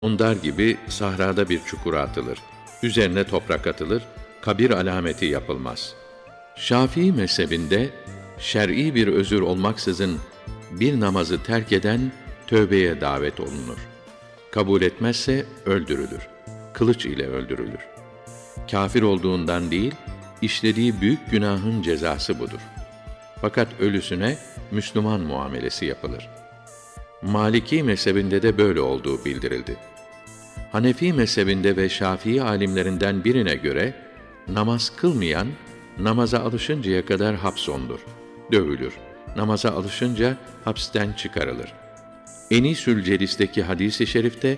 Mundar gibi sahrada bir çukura atılır. Üzerine toprak atılır, kabir alameti yapılmaz. Şafii mezhebinde şer'i bir özür olmaksızın bir namazı terk eden tövbeye davet olunur. Kabul etmezse öldürülür. Kılıç ile öldürülür. Kâfir olduğundan değil, işlediği büyük günahın cezası budur. Fakat ölüsüne Müslüman muamelesi yapılır. Maliki mezhebinde de böyle olduğu bildirildi. Hanefi mezhebinde ve Şafii alimlerinden birine göre namaz kılmayan namaza alışıncaya kadar hapsondur, dövülür. Namaza alışınca hapisten çıkarılır. Enisül Celis'teki hadis-i şerifte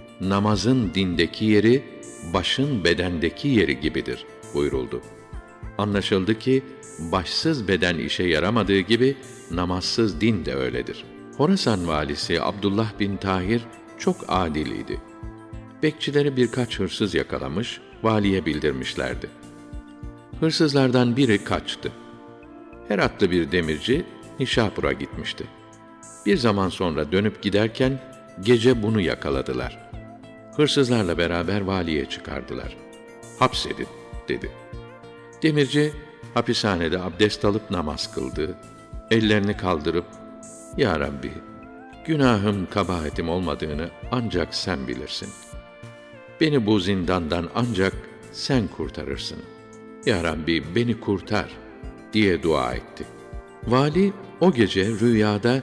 namazın dindeki yeri başın bedendeki yeri gibidir buyuruldu. Anlaşıldı ki başsız beden işe yaramadığı gibi namazsız din de öyledir. Horasan valisi Abdullah bin Tahir çok adil idi. Bekçileri birkaç hırsız yakalamış, valiye bildirmişlerdi. Hırsızlardan biri kaçtı. Heratlı bir demirci Nişapur'a gitmişti. Bir zaman sonra dönüp giderken gece bunu yakaladılar. Hırsızlarla beraber valiye çıkardılar. "Hapsedin," dedi. Demirci hapishanede abdest alıp namaz kıldı. Ellerini kaldırıp, "Ya Rabbi, günahım, kabahatim olmadığını ancak sen bilirsin. Beni bu zindandan ancak sen kurtarırsın. Ya Rabbi, beni kurtar," diye dua etti. Vali o gece rüyada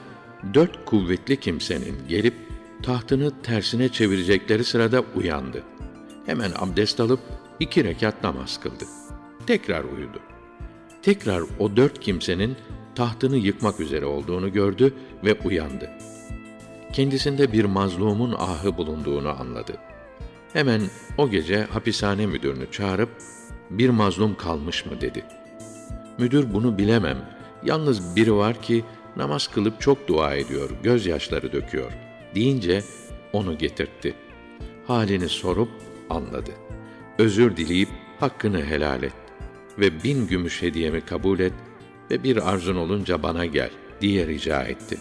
4 kuvvetli kimsenin gelip tahtını tersine çevirecekleri sırada uyandı. Hemen abdest alıp 2 rekat namaz kıldı. Tekrar uyudu. Tekrar o 4 kimsenin tahtını yıkmak üzere olduğunu gördü ve uyandı. Kendisinde bir mazlumun ahı bulunduğunu anladı. Hemen o gece hapishane müdürünü çağırıp, "Bir mazlum kalmış mı?" dedi. Müdür, "Bunu bilemem. Yalnız biri var ki namaz kılıp çok dua ediyor, gözyaşları döküyor," deyince onu getirtti. Halini sorup anladı. "Özür dileyip hakkını helal et ve 1000 gümüş hediyemi kabul et ve bir arzun olunca bana gel," diye rica etti.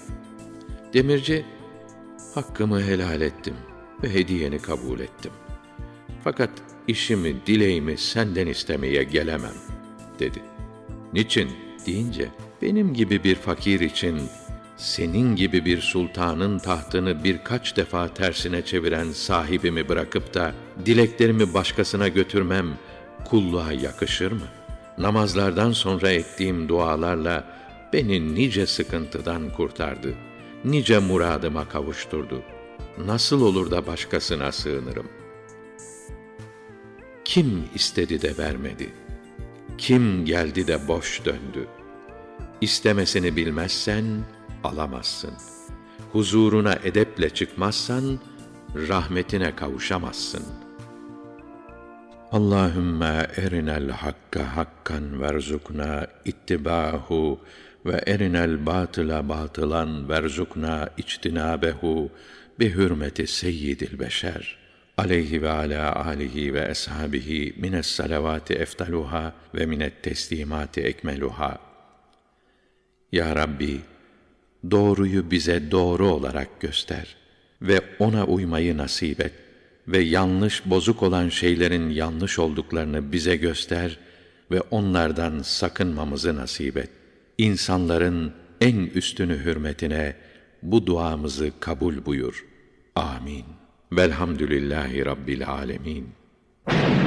Demirci, "Hakkımı helal ettim ve hediyeni kabul ettim. Fakat işimi, dileğimi senden istemeye gelemem," dedi. "Niçin?" deyince, "Benim gibi bir fakir için senin gibi bir sultanın tahtını birkaç defa tersine çeviren sahibimi bırakıp da dileklerimi başkasına götürmem kulluğa yakışır mı? Namazlardan sonra ettiğim dualarla beni nice sıkıntıdan kurtardı, nice muradıma kavuşturdu. Nasıl olur da başkasına sığınırım? Kim istedi de vermedi? Kim geldi de boş döndü? İstemesini bilmezsen alamazsın. Huzuruna edeple çıkmazsan rahmetine kavuşamazsın. Allahümme erinel hakka hakkan verzukna ittibâhu ve erinel batıla batılan verzukna içtinâbehu bi hürmeti seyyidil beşer aleyhi ve ala alihi ve eshabihi mines salavati eftaluha ve minet teslimati ekmeluha. Ya Rabbi, doğruyu bize doğru olarak göster ve ona uymayı nasip et ve yanlış, bozuk olan şeylerin yanlış olduklarını bize göster ve onlardan sakınmamızı nasip et. İnsanların en üstünü hürmetine bu duamızı kabul buyur. Amin. Velhamdülillahi Rabbil alemin.